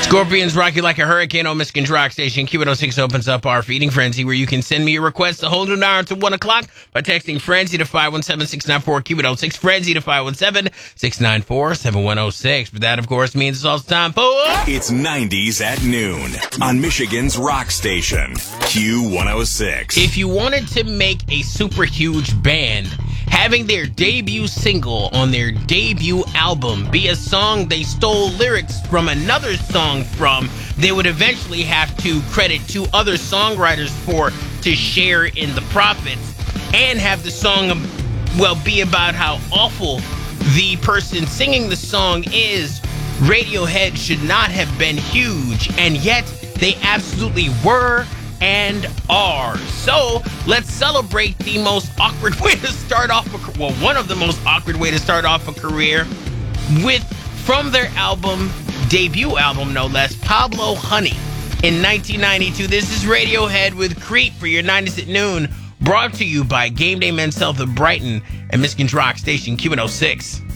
Scorpions rock you like a hurricane on Michigan's Rock Station. Q106 opens up our feeding frenzy where you can send me your request the whole new hour to 1 o'clock by texting frenzy to 517-694 Q106 frenzy to 517-694-7106. But that, of course, means it's also time for... It's 90s at noon on Michigan's Rock Station. Q106. If you wanted to make a super huge band, having their debut single on their debut album be a song they stole lyrics from another song from, they would eventually have to credit two other songwriters for to share in the profits, and have the song, be about how awful the person singing the song is. Radiohead should not have been huge, and yet they absolutely were and are. So let's celebrate the most awkward way to start off one of the most awkward way to start off a career with, from their debut album no less, Pablo Honey in 1992. This is Radiohead with Creep for your 90s at noon, brought to you by Game Day Men's Health of Brighton and Michigan's Rock Station Q106.